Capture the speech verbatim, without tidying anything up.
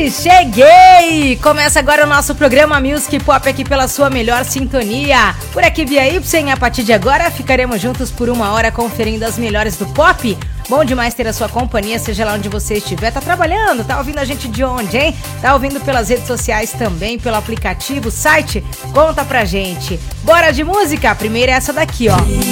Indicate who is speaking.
Speaker 1: Cheguei, cheguei! Começa agora o nosso programa Music Pop aqui pela sua melhor sintonia. Por aqui via Y, a partir de agora ficaremos juntos por uma hora conferindo as melhores do pop. Bom demais ter a sua companhia, seja lá onde você estiver. Tá trabalhando? Tá ouvindo a gente de onde, hein? Tá ouvindo pelas redes sociais também, pelo aplicativo, site? Conta pra gente. Bora de música? A primeira é essa daqui, ó.